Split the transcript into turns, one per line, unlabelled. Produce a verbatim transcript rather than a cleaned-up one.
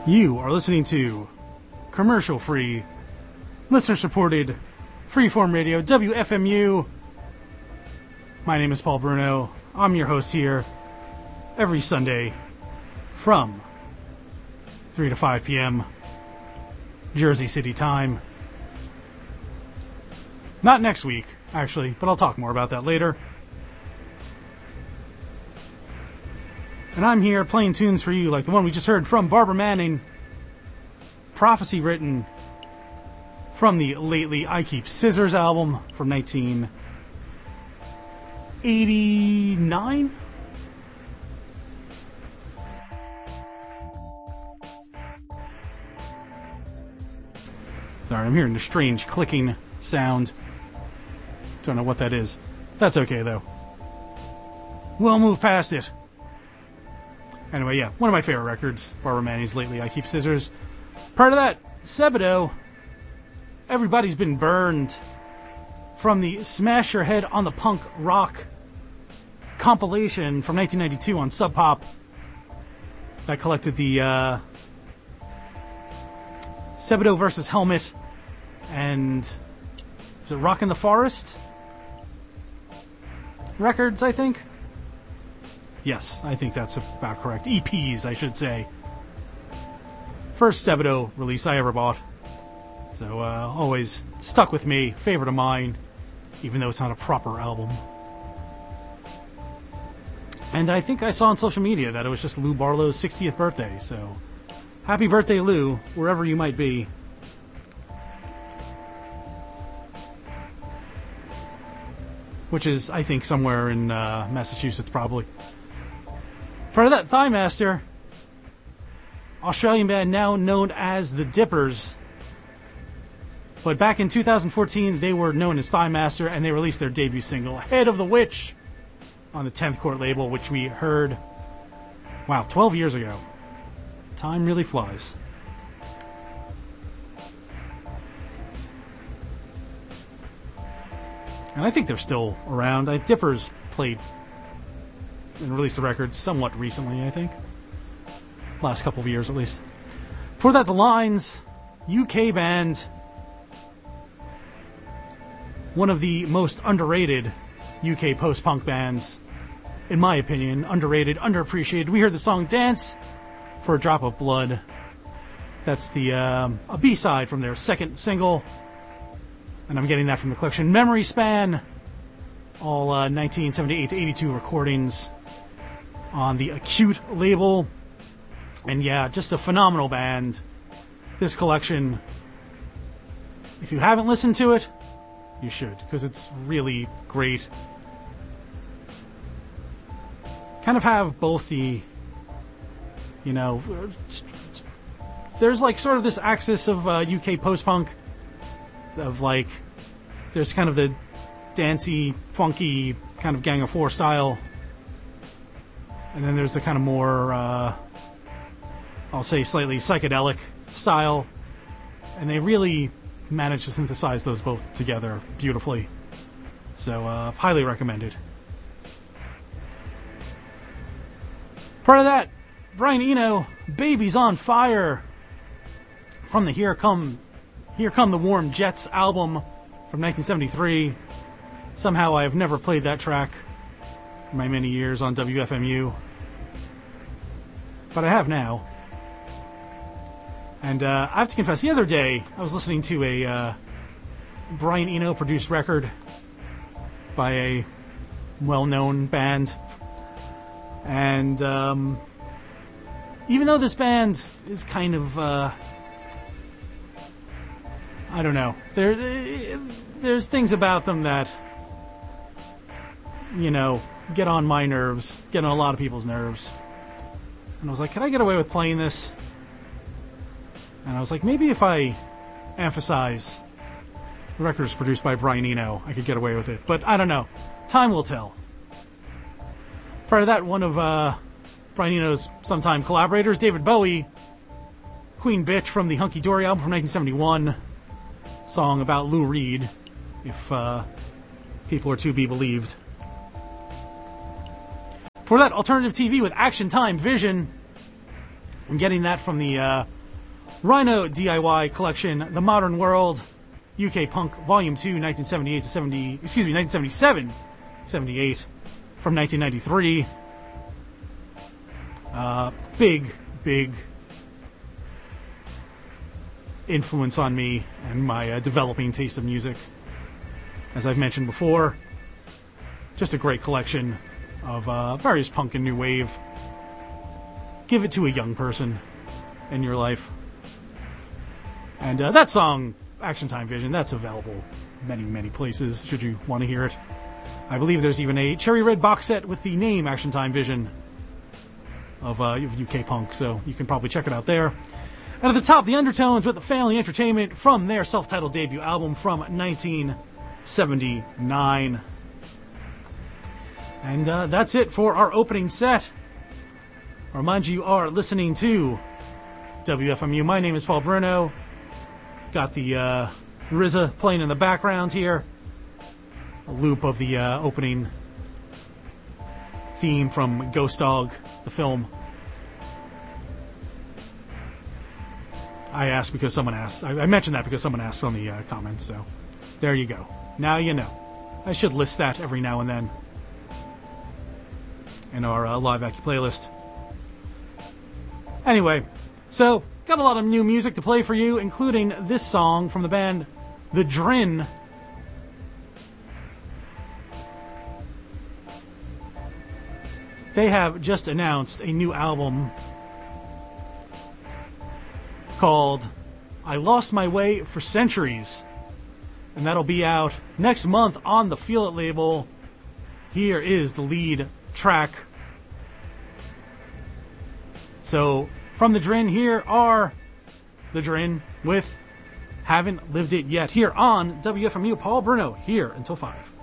You are listening to commercial-free, listener-supported, freeform radio, W F M U. My name is Paul Bruno. I'm your host here every Sunday from three to five p.m. Jersey City time. Not next week, actually, but I'll talk more about that later. And I'm here playing tunes for you like the one we just heard from Barbara Manning. Prophecy, written from the Lately I Keep Scissors album from nineteen eighty-nine? Sorry, I'm hearing a strange clicking sound. Don't know what that is. That's okay, though. We'll move past it. Anyway, yeah, one of my favorite records, Barbara Manning's Lately I Keep Scissors. Part of that, Sebadoh, Everybody's Been Burned, from the Smash Your Head on the Punk Rock compilation from nineteen ninety-two on Sub Pop. That collected the uh, Sebadoh versus Helmet and is it Rockin' the Forest records, I think? Yes, I think that's about correct. E Ps, I should say. First Sebadoh release I ever bought. So, uh, always stuck with me. Favorite of mine, even though it's not a proper album. And I think I saw on social media that it was just Lou Barlow's sixtieth birthday, so happy birthday, Lou, wherever you might be. Which is, I think, somewhere in uh, Massachusetts, probably. Part of that, Thigh Master, Australian band now known as the Dippers. But back in two thousand fourteen, they were known as Thigh Master, and they released their debut single, Head of the Witch, on the tenth Court label, which we heard, wow, twelve years ago. Time really flies. And I think they're still around. I, Dippers played and released the records somewhat recently, I think. Last couple of years, at least. Before that, The Lines, U K band. One of the most underrated U K post-punk bands, in my opinion. Underrated, underappreciated. We heard the song Dance for a Drop of Blood. That's the um, a B-side from their second single. And I'm getting that from the collection Memory Span. All uh, nineteen seventy-eight to eighty-two recordings on the Acute label. And yeah, just a phenomenal band. This collection, if you haven't listened to it, you should, because it's really great. Kind of have both the, you know, there's like sort of this axis of uh, U K post-punk, of like, there's kind of the dancey, funky, kind of Gang of Four style. And then there's the kind of more, uh, I'll say slightly psychedelic style. And they really managed to synthesize those both together beautifully. So, uh, highly recommended. Part of that, Brian Eno, Baby's on Fire, from the Here Come, Here Come the Warm Jets album from nineteen seventy-three. Somehow I have never played that track in my many years on W F M U. But I have now. And uh, I have to confess, the other day I was listening to a uh, Brian Eno produced record by a well-known band. And um, even though this band is kind of, uh, I don't know, there, there's things about them that, you know, get on my nerves, get on a lot of people's nerves. And I was like, can I get away with playing this? And I was like, maybe if I emphasize the record was produced by Brian Eno, I could get away with it. But I don't know. Time will tell. Prior to that, one of uh, Brian Eno's sometime collaborators, David Bowie, Queen Bitch from the Hunky Dory album from nineteen seventy-one. Song about Lou Reed, if uh, people are to be believed. For that, alternative T V with Action Time Vision. I'm getting that from the uh, Rhino D I Y collection, The Modern World, U K Punk Volume two, nineteen seventy-eight to seventy, excuse me, nineteen seventy-seven, seventy-eight, from nineteen ninety-three. Uh, big, big influence on me and my uh, developing taste of music. As I've mentioned before, just a great collection of uh, various punk and new wave. Give it to a young person in your life. And uh, that song, Action Time Vision, that's available many, many places should you want to hear it. I believe there's even a Cherry Red box set with the name Action Time Vision of uh, U K Punk, so you can probably check it out there. And at the top, The Undertones with the Family Entertainment from their self-titled debut album from nineteen seventy-nine. And uh, that's it for our opening set. I remind you, you are listening to W F M U. My name is Paul Bruno. Got the uh, R Z A playing in the background here. A loop of the uh, opening theme from Ghost Dog, the film. I asked because someone asked. I, I mentioned that because someone asked on the uh, comments, so there you go. Now you know. I should list that every now and then in our uh, Live Aki playlist. Anyway, so got a lot of new music to play for you, including this song from the band The Drin. They have just announced a new album called I Lost My Way for Centuries. And that'll be out next month on the Feel It label. Here is the lead track. So, from The Drin, here are The Drin with Haven't Lived It Yet, here on W F M U. Paul Bruno, here until five.